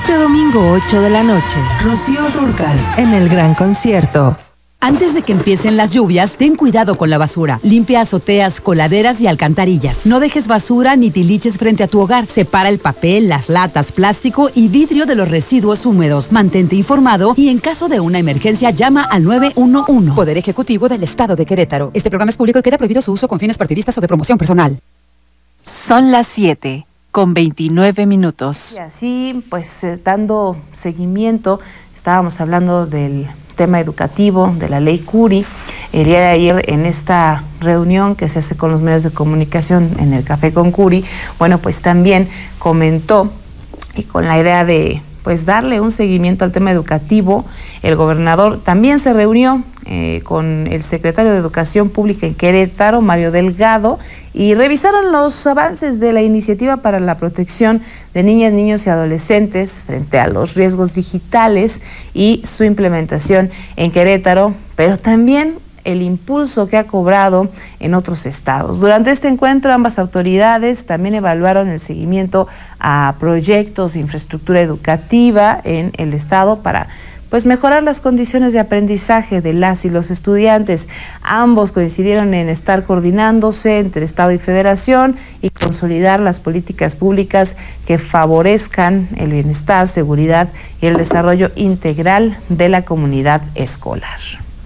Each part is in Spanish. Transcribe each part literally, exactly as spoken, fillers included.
Este domingo ocho de la noche, Rocío Dúrcal en el gran concierto. Antes de que empiecen las lluvias, ten cuidado con la basura. Limpia azoteas, coladeras y alcantarillas. No dejes basura ni tiliches frente a tu hogar. Separa el papel, las latas, plástico y vidrio de los residuos húmedos. Mantente informado y en caso de una emergencia llama al nueve uno uno. Poder Ejecutivo del Estado de Querétaro. Este programa es público y queda prohibido su uso con fines partidistas o de promoción personal. Son las siete con veintinueve minutos. Y así, pues, eh, dando seguimiento, estábamos hablando del tema educativo, de la ley Curi. El día de ayer, en esta reunión que se hace con los medios de comunicación en el Café con Curi, bueno, pues también comentó, y con la idea de pues darle un seguimiento al tema educativo, el gobernador también se reunió eh, con el secretario de Educación Pública en Querétaro, Mario Delgado, y revisaron los avances de la iniciativa para la protección de niñas, niños y adolescentes frente a los riesgos digitales y su implementación en Querétaro, pero también el impulso que ha cobrado en otros estados. Durante este encuentro, ambas autoridades también evaluaron el seguimiento a proyectos de infraestructura educativa en el estado para pues mejorar las condiciones de aprendizaje de las y los estudiantes. Ambos coincidieron en estar coordinándose entre Estado y Federación y consolidar las políticas públicas que favorezcan el bienestar, seguridad y el desarrollo integral de la comunidad escolar.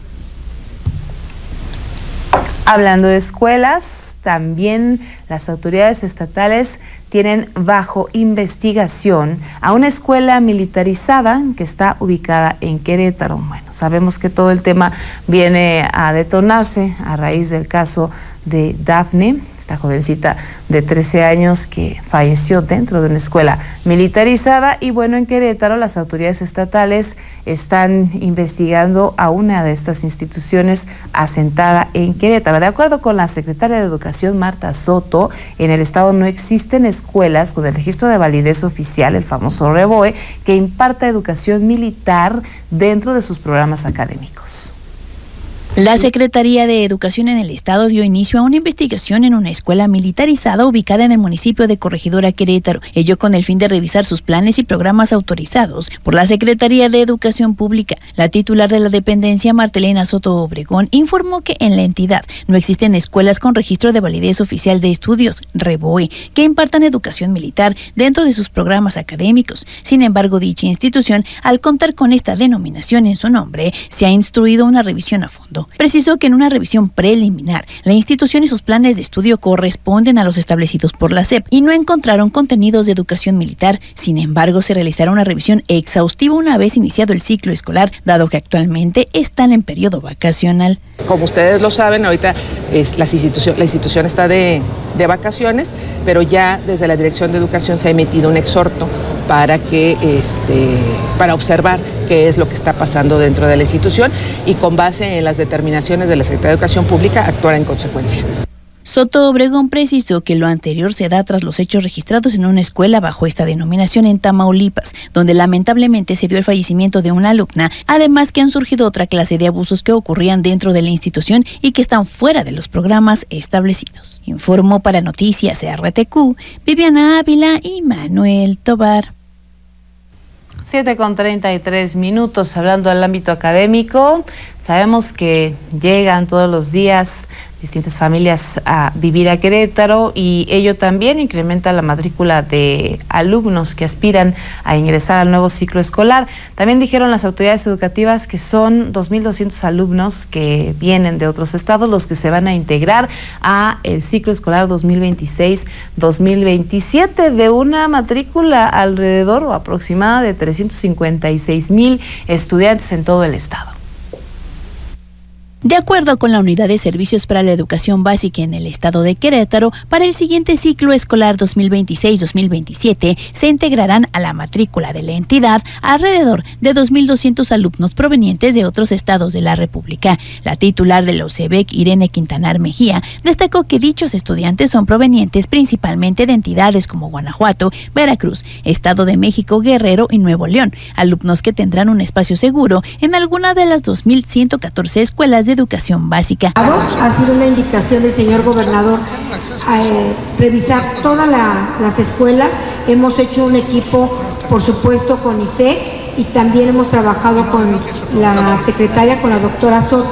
Hablando de escuelas, también las autoridades estatales tienen bajo investigación a una escuela militarizada que está ubicada en Querétaro. Bueno, sabemos que todo el tema viene a detonarse a raíz del caso de Dafne, esta jovencita de trece años que falleció dentro de una escuela militarizada. Y bueno, en Querétaro las autoridades estatales están investigando a una de estas instituciones asentada en Querétaro. De acuerdo con la secretaria de Educación, Marta Soto, en el estado no existen escuelas con el registro de validez oficial, el famoso REVOE, que imparta educación militar dentro de sus programas académicos. La Secretaría de Educación en el Estado dio inicio a una investigación en una escuela militarizada ubicada en el municipio de Corregidora, Querétaro, ello con el fin de revisar sus planes y programas autorizados por la Secretaría de Educación Pública. La titular de la dependencia, Martelena Soto Obregón, informó que en la entidad no existen escuelas con registro de validez oficial de estudios, REVOE, que impartan educación militar dentro de sus programas académicos. Sin embargo, dicha institución, al contar con esta denominación en su nombre, se ha instruido una revisión a fondo. Precisó que en una revisión preliminar, la institución y sus planes de estudio corresponden a los establecidos por la S E P y no encontraron contenidos de educación militar. Sin embargo, se realizará una revisión exhaustiva una vez iniciado el ciclo escolar, dado que actualmente están en periodo vacacional. Como ustedes lo saben, ahorita es la, institución, la institución está de, de vacaciones, pero ya desde la Dirección de Educación se ha emitido un exhorto para que este, para observar qué es lo que está pasando dentro de la institución y con base en las determinaciones de la Secretaría de Educación Pública actuar en consecuencia. Soto Obregón precisó que lo anterior se da tras los hechos registrados en una escuela bajo esta denominación en Tamaulipas, donde lamentablemente se dio el fallecimiento de una alumna, además que han surgido otra clase de abusos que ocurrían dentro de la institución y que están fuera de los programas establecidos. Informó para Noticias R T Q, Viviana Ávila y Manuel Tobar. siete con treinta y tres minutos, hablando del ámbito académico. Sabemos que llegan todos los días distintas familias a vivir a Querétaro y ello también incrementa la matrícula de alumnos que aspiran a ingresar al nuevo ciclo escolar. También dijeron las autoridades educativas que son dos mil doscientos alumnos que vienen de otros estados los que se van a integrar a el ciclo escolar dos mil veintiséis dos mil veintisiete de una matrícula alrededor o aproximada de trescientos cincuenta y seis mil estudiantes en todo el estado. De acuerdo con la Unidad de Servicios para la Educación Básica en el estado de Querétaro, para el siguiente ciclo escolar dos mil veintiséis dos mil veintisiete se integrarán a la matrícula de la entidad alrededor de dos mil doscientos alumnos provenientes de otros estados de la República. La titular de la U C E B E C, Irene Quintanar Mejía, destacó que dichos estudiantes son provenientes principalmente de entidades como Guanajuato, Veracruz, Estado de México, Guerrero y Nuevo León, alumnos que tendrán un espacio seguro en alguna de las dos mil ciento catorce escuelas de educación básica. Ha sido una indicación del señor gobernador eh, revisar todas la, las escuelas. Hemos hecho un equipo por supuesto, con I F E y también hemos trabajado con la secretaria, con la doctora Soto,